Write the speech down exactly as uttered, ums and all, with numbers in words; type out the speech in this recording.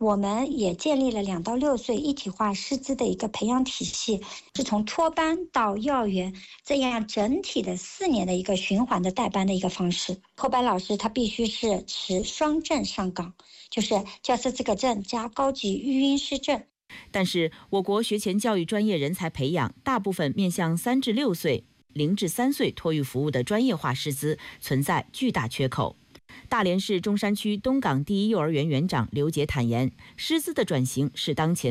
我们也建立了两到六岁一体化师资的一个培养体系，是从托班到幼儿园这样整体的四年的一个循环的带班的一个方式。托班老师他必须是持双证上岗，就是教师资格证加高级育婴师证。 但是，我国学前教育专业人才培养大部分面向三至六岁、零至三岁托育服务的专业化师资存在巨大缺口。大连市中山区东港第一幼儿园园长刘杰坦言，师资的转型是当前